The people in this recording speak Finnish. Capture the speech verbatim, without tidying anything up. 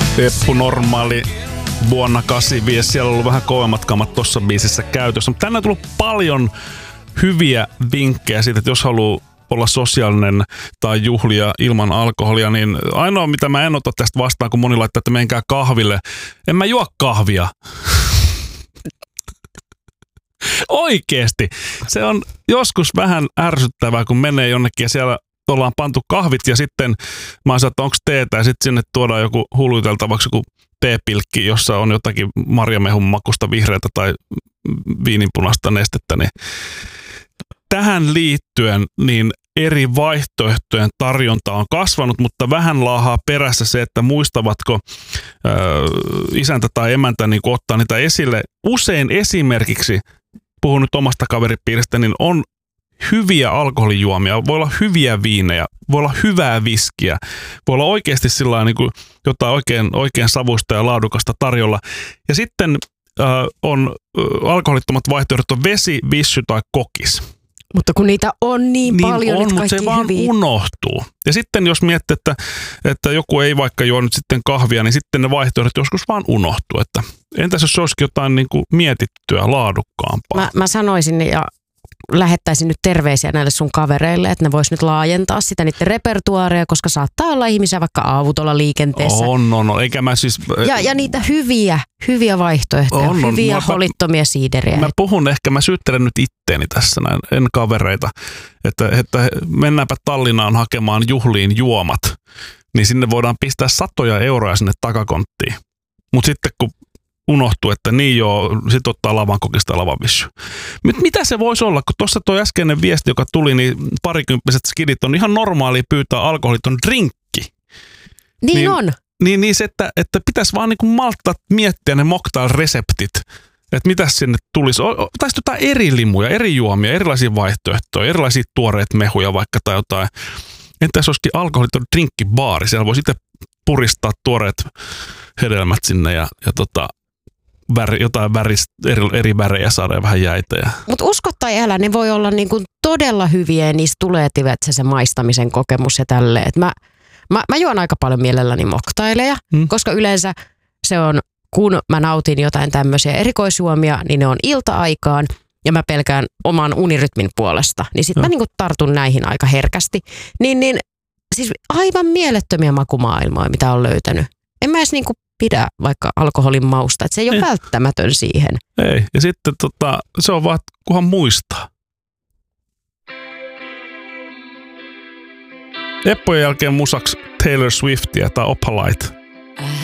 Eppu Normaali vuonna kahdeksankymmentäviisi. Siellä on ollut vähän kovemmat kamat tuossa biisissä käytössä. Mutta tänne on tullut paljon hyviä vinkkejä siitä, että jos haluaa olla sosiaalinen tai juhlia ilman alkoholia, niin ainoa mitä mä en ota tästä vastaan, kun moni laittaa, että menkää kahville. En mä juo kahvia. Oikeesti. Se on joskus vähän ärsyttävää, kun menee jonnekin ja siellä ollaan pantu kahvit ja sitten mä oon että onko teetä ja sitten sinne tuodaan joku huluteltavaksi joku teepilkki, jossa on jotakin marjamehun makusta vihreätä tai viininpunaista nestettä. Niin tähän liittyen niin eri vaihtoehtojen tarjonta on kasvanut, mutta vähän laahaa perässä se, että muistavatko ö, isäntä tai emäntä niin ottaa niitä esille. Usein esimerkiksi, puhun nyt omasta kaveripiiristä, niin on hyviä alkoholijuomia, voi olla hyviä viinejä, voi olla hyvää viskiä, voi olla oikeasti sillä niin kuin jotain oikein, oikein savuista ja laadukasta tarjolla. Ja sitten äh, on äh, alkoholittomat vaihtoehdot on vesi, vissy tai kokis. Mutta kun niitä on niin, niin paljon, on, että mutta se vaan hyviä. unohtuu. Ja sitten jos miettii, että, että joku ei vaikka juo nyt sitten kahvia, niin sitten ne vaihtoehdot joskus vaan unohtuu. Että entäs jos olisikin jotain niin kuin mietittyä, laadukkaampaa? Mä, mä sanoisin ja lähettäisin nyt terveisiä näille sun kavereille, että ne vois nyt laajentaa sitä niiden repertuaaria, koska saattaa olla ihmisiä vaikka autolla liikenteessä. On, on, on. Eikä mä siis... Ja, ja niitä hyviä, hyviä vaihtoehtoja, on, on. hyviä mä, holittomia siideriä. Mä puhun ehkä, mä syyttelen nyt itteeni tässä näin, en kavereita, että, että mennäänpä Tallinnaan hakemaan juhliin juomat, niin sinne voidaan pistää satoja euroja sinne takakonttiin. Mutta sitten kun unohtuu, että niin joo, sit ottaa lavan kokista lavavissy. Mitä se voisi olla, kun tuossa tuo äskeinen viesti, joka tuli, niin parikymppiset skidit on ihan normaali pyytää alkoholiton drinkki. Niin, niin on. Niin, niin se, että, että pitäisi vaan niin malttaa miettiä ne mocktail-reseptit, että mitä sinne tulisi. Tai jotain eri limuja, eri juomia, erilaisia vaihtoehtoja, erilaisia tuoreet mehuja vaikka tai jotain. Entäs olisikin alkoholiton drinkkibaari, siellä voi sitten puristaa tuoreet hedelmät sinne ja, ja tota, väri, jotain väris, eri, eri värejä saada ja vähän jäitä. Ja. Mutta usko tai älä, ne voi olla niinku todella hyviä ja niistä tulee se, se maistamisen kokemus ja tälleen. Et mä, mä, mä juon aika paljon mielelläni moktaileja, hmm. koska yleensä se on, kun mä nautin jotain tämmöisiä erikoisjuomia, niin ne on ilta-aikaan ja mä pelkään oman unirytmin puolesta. Niin sit no. mä niinku tartun näihin aika herkästi. Niin, niin siis aivan mielettömiä makumaailmoja, mitä on löytänyt. En mä edes niinku pidä vaikka alkoholin mausta, että se ei ole ei. välttämätön siihen. Ei, ja sitten tota, se on vaan, kunhan muistaa. Eppojen jälkeen musaksi Taylor Swiftia tai Opalite.